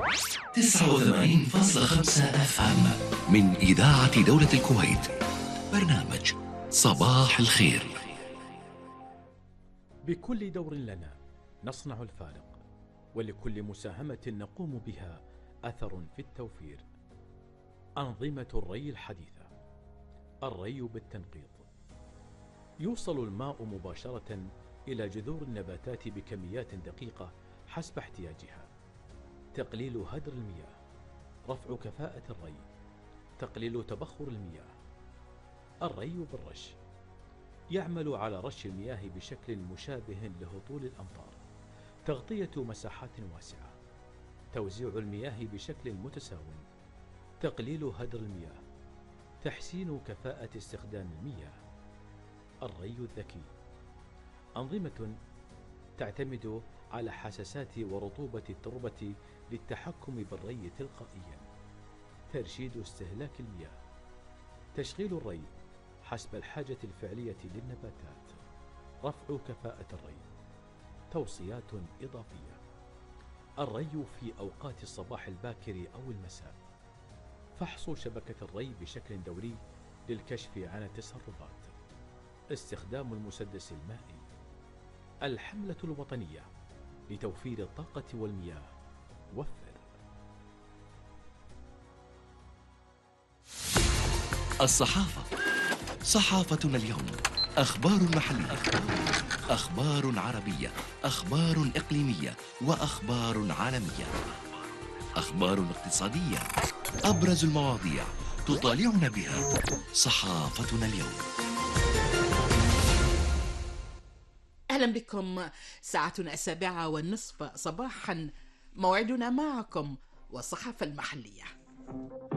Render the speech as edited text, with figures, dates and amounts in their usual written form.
89.5 FM من إذاعة دولة الكويت. برنامج صباح الخير. بكل دور لنا نصنع الفارق، ولكل مساهمة نقوم بها أثر في التوفير. أنظمة الري الحديثة. الري بالتنقيط. يوصل الماء مباشرة إلى جذور النباتات بكميات دقيقة حسب احتياجها. تقليل هدر المياه. رفع كفاءة الري. تقليل تبخر المياه. الري بالرش. يعمل على رش المياه بشكل مشابه لهطول الأمطار. تغطية مساحات واسعة. توزيع المياه بشكل متساو. تقليل هدر المياه. تحسين كفاءة استخدام المياه. الري الذكي. أنظمة تعتمد على حساسات ورطوبة التربة للتحكم بالري تلقائيا. ترشيد استهلاك المياه. تشغيل الري حسب الحاجة الفعلية للنباتات. رفع كفاءة الري. توصيات إضافية. الري في أوقات الصباح الباكر أو المساء. فحص شبكة الري بشكل دوري للكشف عن التسربات. استخدام المسدس المائي. الحملة الوطنية لتوفير الطاقة والمياه. وفر. الصحافة. صحافتنا اليوم. أخبار محلية، أخبار عربية، أخبار إقليمية، وأخبار عالمية، أخبار اقتصادية. أبرز المواضيع تطالعنا بها صحافتنا اليوم. أهلا بكم. ساعتنا 7:30 صباحا، موعدنا معكم والصحافة المحلية.